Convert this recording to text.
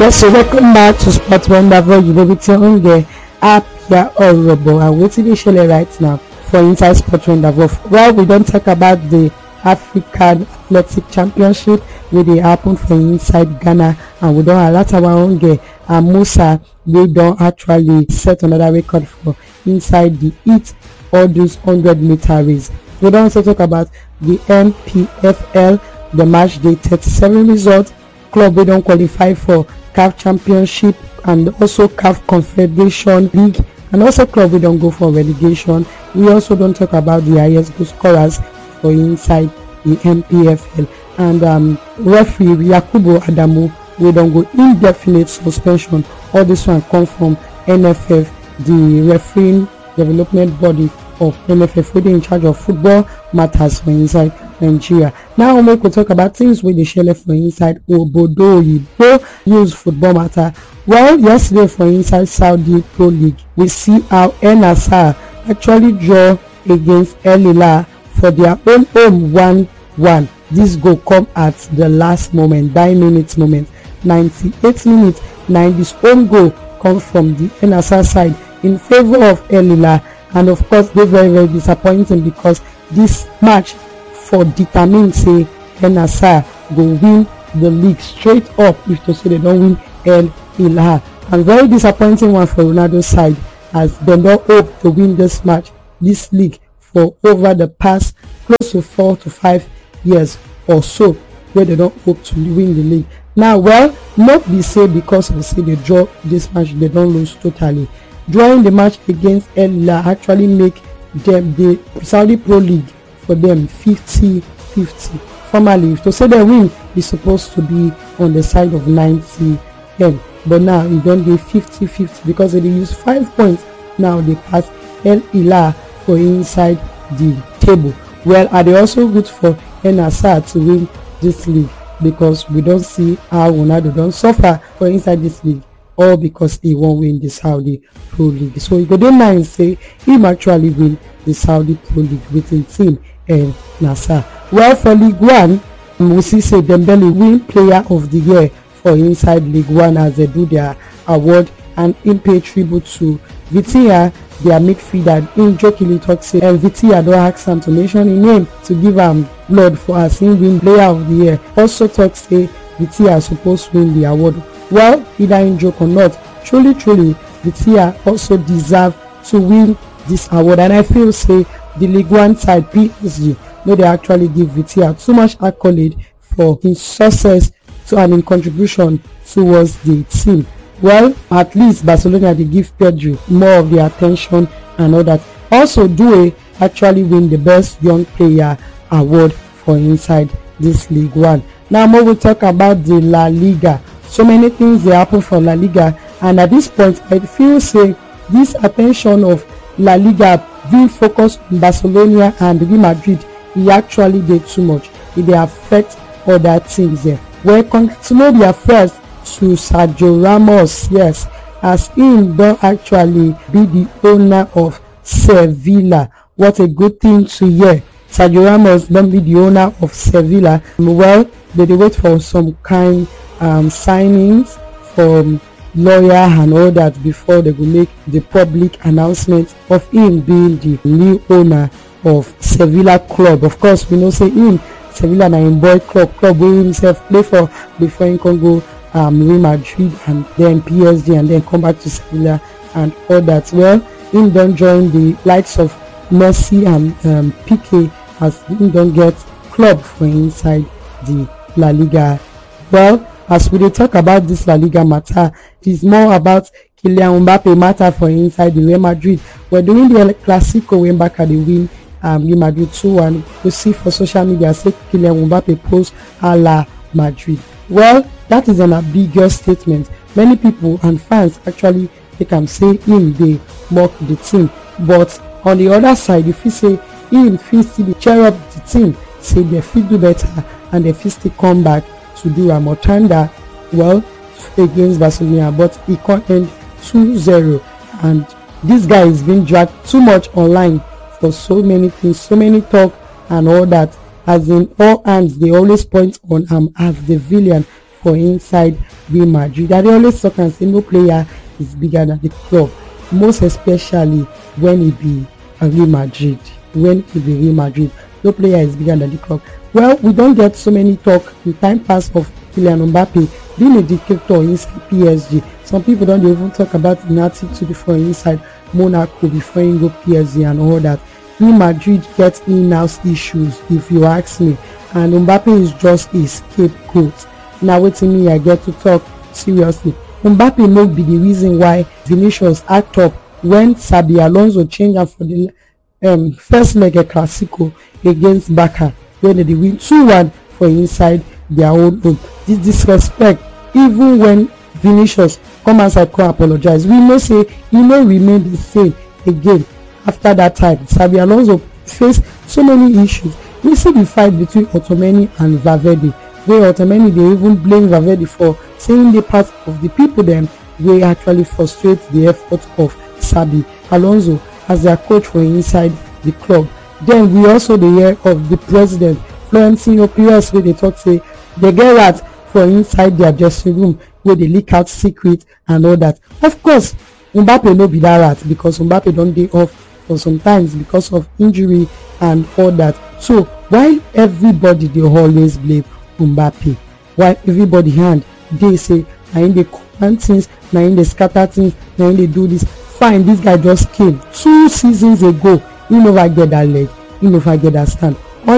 Yes, so welcome back to Sport Wonderful. You know, it's on the app here horrible. And waiting to share right now for Inside Sport Wonderful. Well, we don't talk about the African Athletic Championship where they happen for inside Ghana, and we don't have a lot of our own girl and Musa. They don't actually set another record for inside the heat all those 100-meter race. We don't also talk about the MPFL, the match day 37 result. Club we don't qualify for CAF Championship and also CAF Confederation League, and also club we don't go for relegation. We also don't talk about the highest goal scorers for inside the MPFL, and referee Yakubu Adamu we don't go indefinite suspension. All this one come from NFF, the refereeing development body of NFF, wey dey in charge of football matters for inside Nigeria. Now we could talk about things wey dey shele for inside obodo oyibo news football matter. Well, yesterday for inside Saudi Pro League, we see how El Nassr actually draw against El Hilal for their own home 1-1. This goal come at the last moment, 9-minute moment, 98 minutes. Now this own goal comes from the El Nassr side in favor of El Hilal, and of course they very disappointing because this match for determine say El Nassr go win the league straight up if to say they don't win El Hilal, and very disappointing one for Ronaldo's side as they don't hope to win this match, this league, for over the past close to 4 to 5 years or so where they don't hope to win the league. Now, well, not be say because we say they draw this match they don't lose totally. Drawing the match against El Hilal actually make them the Saudi Pro League for them 50-50. Formerly, if to say they win is supposed to be on the side of 90-10, but now it don't be 50-50 because they use 5 points. Now they pass El Hilal for inside the table. Well, are they also good for El Nassr to win this league because we don't see how Ronaldo don't suffer for inside this league, all because he won't win the Saudi Pro League. So you go there now and say him actually win the Saudi Pro League with his team El Nassr. Well, for League One, we see say Dembele win Player of the Year for inside League One as they do their award, and in pay tribute to Vitinha, their midfielder. In jokingly talk say Vitinha don't ask him to mention his name to give him blood for as him win Player of the Year. Also talk say Vitinha supposed to win the award. Well, either in joke or not, truly Vitinha also deserve to win this award, and I feel say the League One side PSG no they actually give Vitinha too much accolade for his success and in contribution towards the team. Well, at least Barcelona they give Pedro more of the attention and all that. Also, Doué actually win the best young player award for inside this League One. Now more we talk about the La Liga. So many things they happen for La Liga, and at this point I feel say this attention of La Liga being focused on Barcelona and Real Madrid, it actually did too much. It they affect other teams there. Well, continue their first to Sergio Ramos, yes, as him don't actually be the owner of Sevilla. What a good thing to hear. Sergio Ramos don't be the owner of Sevilla. Well, they wait for some kind signings from lawyer and all that before they will make the public announcement of him being the new owner of Sevilla club. Of course, we know say him Sevilla na in boy club where himself play for before he can go Real Madrid and then PSG and then come back to Sevilla and all that. Well, him don't join the likes of Messi and Piqué as him don't get club for inside the La Liga. Well, as we talk about this La Liga matter, it is more about Kylian Mbappe matter for inside the Real Madrid. We're doing the El Clasico when Barca they win Real Madrid 2-1. We see for social media say Kylian Mbappe post a la Madrid. Well, that is an ambiguous statement. Many people and fans actually they can say him they mock the team, but on the other side, if you say him fit still cheer up the team, say they fit do better and they fit still come back to do a Motanda well against Barcelona, but he can't end 2-0, and this guy is being dragged too much online for so many things, so many talk and all that, as in all hands they always point on him as the villain for inside Real Madrid. I dey always talk and say no player is bigger than the club, most especially when it be Real Madrid. No player is bigger than the club. Well, we don't get so many talk in time pass of Kylian Mbappe being a dictator inside PSG. Some people don't even talk about the attitude for inside Monaco before he go PSG and all that. Real Madrid gets in-house issues, if you ask me, and Mbappe is just a scapegoat. Now wetin me I get to talk seriously. Mbappe no be the reason why Vinicius act up when Xabi Alonso change am for the first leg of Clasico against Barca, when they win 2-1 for inside their own home. This disrespect, even when Vinicius come outside come apologize, we know say he no remain the same again after that time. Xabi Alonso faced so many issues. We see the fight between Otamendi and Valverde, where Otamendi dey even blame Valverde for saying the part of the people them wey actually frustrate the effort of Xabi Alonso as their coach for inside the club. Then we also dey hear of the president Florentino Perez, wey dey talk say they get rat for inside their dressing room, where they leak out secret and all that. Of course, Mbappe no be that rat, because Mbappe don dey off for some times because of injury and all that. So while everybody dey always blame Mbappe, while everybody hand dey say na him dey command things, na him dey scatter things, na him dey do this, fine, this guy just came 2 seasons ago, he never get that leg, he never get that stand.